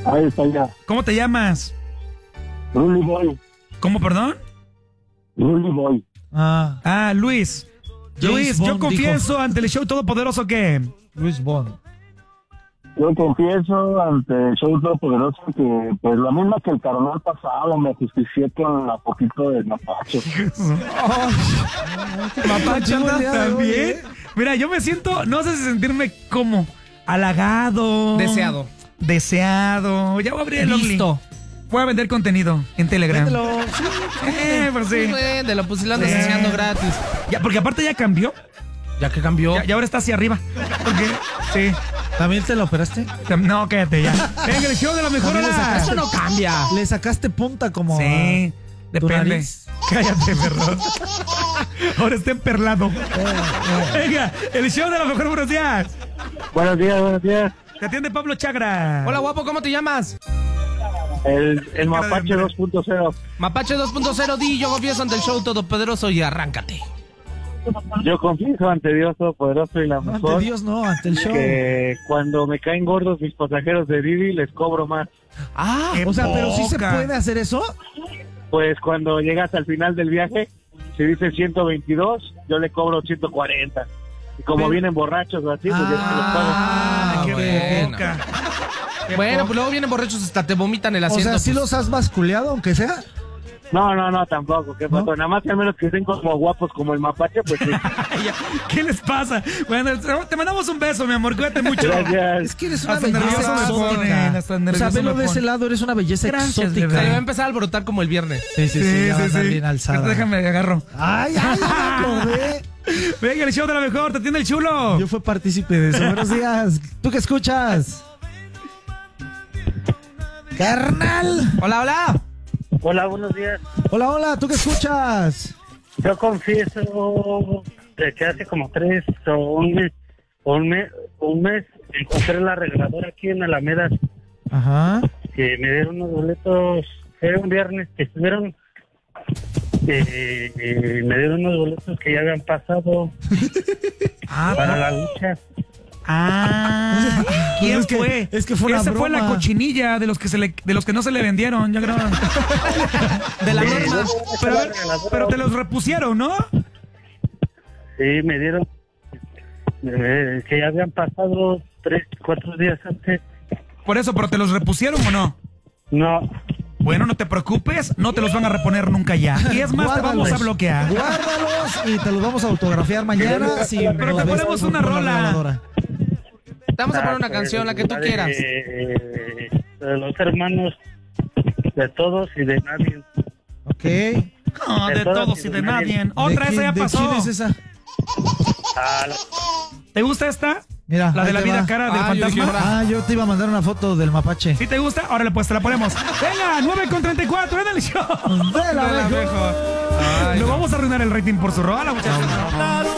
Ahí está ya. ¿Cómo te llamas? Rully Boy. ¿Cómo, perdón? Rully Boy. Luis. Luis, yo confieso ante el show todopoderoso que... Luis Bond. Yo confieso ante el show todopoderoso que, pues, la misma que el carnaval pasado, me justicié con la poquito de Mapache. Mapache anda también. Mira, yo me siento, no sé si sentirme como halagado. Deseado. Ya voy a abrir el Only. Voy a vender contenido en Telegram. Véndelo. Pues sí. Véndelo, pues si lo andas enseñando gratis. Ya, porque aparte ya cambió. ¿Ya que cambió? Ya ahora está hacia arriba. Porque, sí. ¿También te lo operaste? No, cállate ya. Venga, el show de la mejor hora. Eso no cambia. Le sacaste punta como... Sí, depende. nariz. Cállate, perro. Ahora está emperlado. Venga, el show de la mejor, buenos días. Buenos días. Te atiende Pablo Chagra. Hola, guapo, ¿cómo te llamas? El Mapache 2.0. Mapache 2.0, di, yo confieso ante el show todopoderoso y arráncate. Yo confieso ante Dios Todopoderoso y la No, mejor ante Dios no, ante el show. que cuando me caen gordos mis pasajeros de Didi les cobro más. O sea, pero sí se poca. puede hacer eso. Pues cuando llegas al final del viaje, si dice 122, yo le cobro 140. Y como vienen borrachos o así, pues ya se los pago. Qué bueno. poca. Bueno, pues luego vienen borrachos hasta te vomitan el O asiento. sea, ¿sí pues. los has basculeado, aunque sea? No, tampoco. ¿Qué pasó? Nada más que a menos que estén como guapos como el Mapache, pues sí. ¿Qué les pasa? Bueno, te mandamos un beso, mi amor. Cuídate mucho. Gracias. Es que eres una Hasta belleza nervioso me ponen, exótica. hasta O nervioso sea, velo me de ese ponen. lado, eres una belleza Gracias, exótica. bebé. Se le va a empezar a alborotar como el viernes. Sí, ya va a andar bien alzada. Déjame, agarro. Ay, ya me acordé. Venga, el show de la mejor, te atiende el chulo. Yo fui partícipe de eso. Buenos días. ¿Tú qué escuchas? ¡Carnal! Hola. Hola, buenos días. Hola, ¿tú qué escuchas? Yo confieso que hace como 3 o un mes encontré la arregladora aquí en Alameda, Ajá. que me dieron unos boletos, era un viernes que estuvieron, me dieron unos boletos que ya habían pasado para la lucha. ¿Quién Es que- fue? es que fue una Esa fue broma. la cochinilla de los que no se le vendieron, yo creo. De la norma. Pero te los repusieron, ¿no? Sí, me dieron que ya habían pasado 3-4 días antes. Por eso, pero te los repusieron o no. No, Bueno, no te preocupes, no te los van a reponer nunca ya. Y es más, te vamos a bloquear. Guárdalos y te los vamos a autografiar mañana. Sí, Pero te ponemos una rola. Te vamos a poner una canción, la que tú quieras. De los hermanos, de todos y de nadie. Ok. No, de todos y de nadie. Otra, esa ya pasó. ¿De quién es esa? ¿Te gusta esta? Mira, La de ahí la te vida va. cara del yo dije, fantasma. Yo te iba a mandar una foto del mapache. ¿Sí te gusta? Órale, pues te la ponemos. Venga, 9:34 en el show. De la mejor. Lo vamos a arruinar el rating por su rola, muchachos.